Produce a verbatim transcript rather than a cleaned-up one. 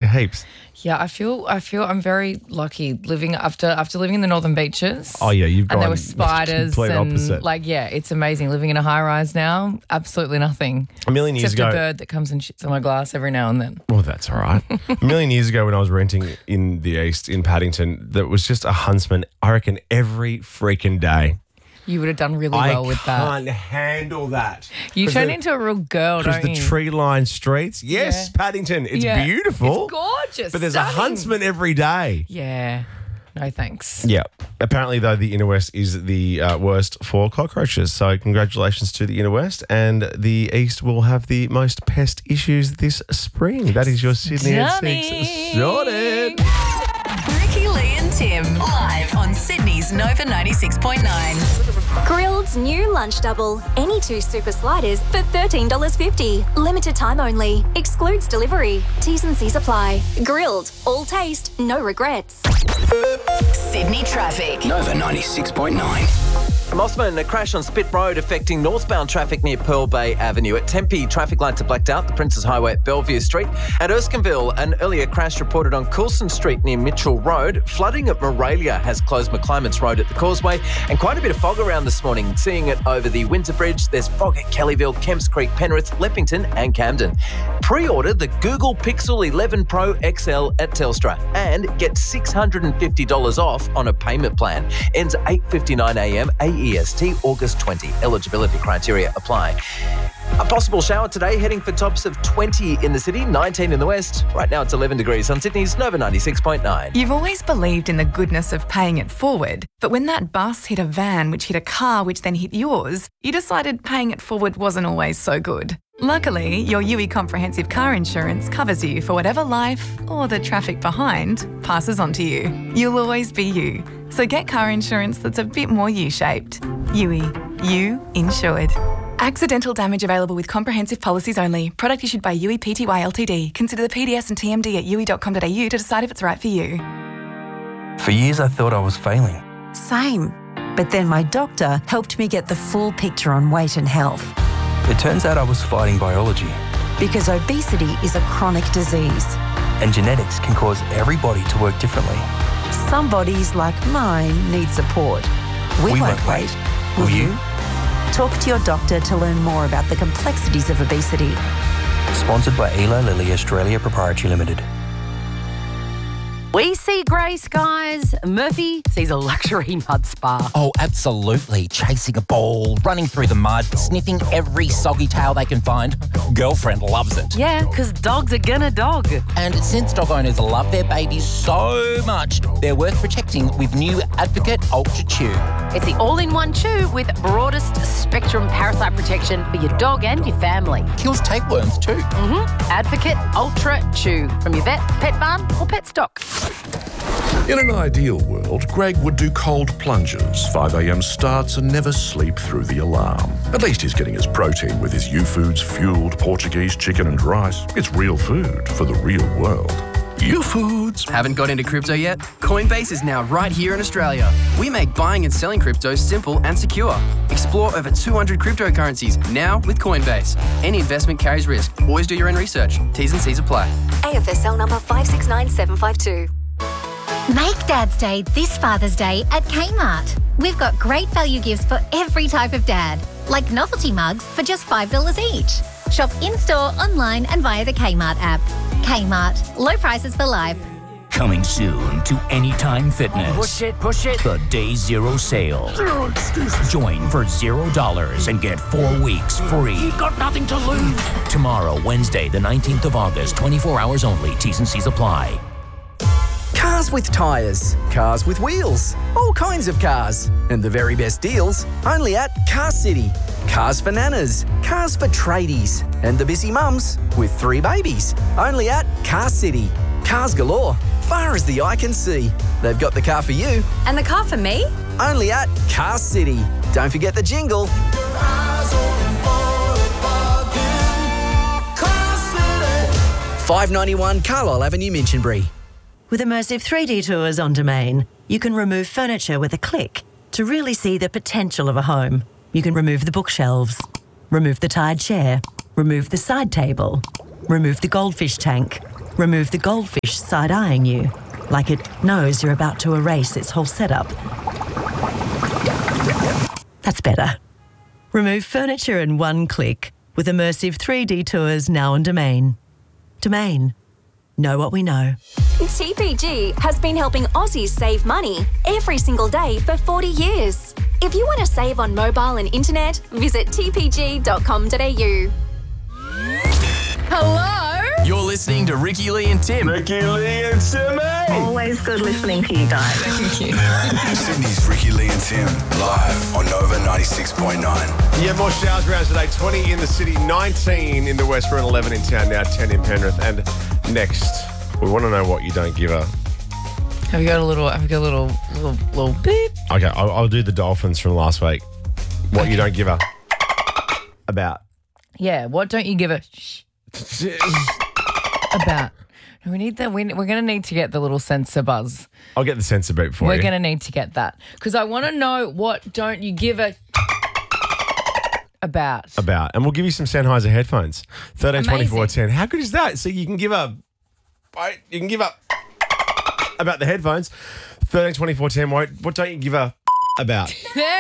heaps. Yeah, I feel I feel I'm very lucky living after after living in the Northern Beaches. Oh, yeah, you've And there gone were spiders complete and opposite. like, yeah, it's amazing. Living in a high rise now, absolutely nothing. A million years Except ago. a bird that comes and shits on my glass every now and then. Well, that's all right. A million years ago when I was renting in the East in Paddington, there was just a huntsman, I reckon, every freaking day. You would have done really well with that. I can't handle that. You turn into a real girl, don't Because the you? tree-lined streets. Yes, Yeah. Paddington. It's Yeah. beautiful. It's gorgeous. But there's stunning. a huntsman every day. Yeah. No thanks. Yeah. Apparently, though, the Inner West is the uh, worst for cockroaches. So congratulations to the Inner West. And the East will have the most pest issues this spring. That is your Sydney at six. Sorted. Ricky, Lee and Tim, live on Sydney's Nova ninety-six point nine. Grilled's new lunch double. Any two super sliders for thirteen dollars fifty. Limited time only. Excludes delivery. T's and C's apply. Grilled. All taste. No regrets. Sydney traffic. Nova ninety-six point nine. Mossman, a crash on Spit Road affecting northbound traffic near Pearl Bay Avenue. At Tempe, traffic lights are blacked out, the Princes Highway at Bellevue Street. At Erskineville, an earlier crash reported on Coulson Street near Mitchell Road. Flooding at Moralia has closed McClymonds Road at the Causeway. And quite a bit of fog around this morning. Seeing it over the Windsor Bridge, there's fog at Kellyville, Kemps Creek, Penrith, Leppington and Camden. Pre-order the Google Pixel eleven Pro X L at Telstra and get six hundred fifty dollars off on a payment plan. Ends eight fifty-nine a m A E S T, August twentieth. Eligibility criteria apply. A possible shower today, heading for tops of twenty in the city, nineteen in the west. Right now it's eleven degrees on Sydney's Nova ninety-six point nine. You've always believed in the goodness of paying it forward, but when that bus hit a van which hit a car which then hit yours, you decided paying it forward wasn't always so good. Luckily, your U I Comprehensive Car Insurance covers you for whatever life, or the traffic behind, passes on to you. You'll always be you. So get car insurance that's a bit more U-shaped. U I. You insured. Accidental damage available with comprehensive policies only. Product issued by U I Pty Ltd. Consider the P D S and T M D at u i dot com dot a u to decide if it's right for you. For years I thought I was failing. Same. But then my doctor helped me get the full picture on weight and health. It turns out I was fighting biology. Because obesity is a chronic disease. And genetics can cause every body to work differently. Some bodies, like mine, need support. We, We won't, won't wait. wait. Will Will you? you? Talk to your doctor to learn more about the complexities of obesity. Sponsored by Eli Lilly Australia Proprietary Limited. We see grey skies. Murphy sees a luxury mud spa. Oh, absolutely. Chasing a ball, running through the mud, sniffing every soggy tail they can find. Girlfriend loves it. Yeah, because dogs are gonna dog. And since dog owners love their babies so much, they're worth protecting with new Advocate Ultra Chew. It's the all-in-one chew with broadest spectrum parasite protection for your dog and your family. Kills tapeworms too. Mm-hmm. Advocate Ultra Chew from your vet, pet barn or pet stock. In an ideal world, Greg would do cold plunges, five a m starts and never sleep through the alarm. At least he's getting his protein with his U-Foods fueled Portuguese chicken and rice. It's real food for the real world. U-Foods. Haven't got into crypto yet? Coinbase is now right here in Australia. We make buying and selling crypto simple and secure. Explore over two hundred cryptocurrencies now with Coinbase. Any investment carries risk. Always do your own research. T's and C's apply. A F S L number five six nine seven five two. Make Dad's Day this Father's Day at Kmart. We've got great value gifts for every type of dad, like novelty mugs for just five dollars each. Shop in-store, online and via the Kmart app. Kmart, low prices for life. Coming soon to Anytime Fitness. Push it, push it. The Day Zero Sale. Zero excuses. Join for zero dollars and get four weeks free. You've got nothing to lose. Tomorrow, Wednesday, the nineteenth of August, twenty-four hours only. T's and C's apply. Cars with tyres, cars with wheels, all kinds of cars. And the very best deals, only at Car City. Cars for nanas, cars for tradies, and the busy mums with three babies. Only at Car City. Cars galore, far as the eye can see. They've got the car for you. And the car for me? Only at Car City. Don't forget the jingle. five ninety-one Carlisle Avenue, Minchinbury. With immersive three D tours on Domain, you can remove furniture with a click to really see the potential of a home. You can remove the bookshelves, remove the tired chair, remove the side table, remove the goldfish tank, Remove the goldfish side-eyeing you, like it knows you're about to erase its whole setup. That's better. Remove furniture in one click with immersive three D tours now on Domain. Domain. Know what we know. T P G has been helping Aussies save money every single day for forty years. If you want to save on mobile and internet, visit t p g dot com dot a u. Hello? You're listening to Ricky Lee and Tim. Ricky Lee and Timmy. Always good listening to you guys. Thank you. Sydney's Ricky Lee and Tim, live on Nova ninety-six point nine. Yeah, more showers around today. twenty in the city, nineteen in the west. We're at eleven in town now, ten in Penrith. And next, we want to know what you don't give a... Have you got a little, have you got a little, little, little beep? Okay, I'll, I'll do the Dolphins from last week. What okay. you don't give a... About. Yeah, what don't you give a... about? We need that. We, we're going to need to get the little sensor buzz. I'll get the sensor beep for we're you. We're going to need to get that. Because I want to know what don't you give a... About. About. And we'll give you some Sennheiser headphones. thirteen twenty-four ten. How good is that? So you can give a... Right, you can give a... About the headphones. thirteen twenty-four ten. What, what don't you give a... About? There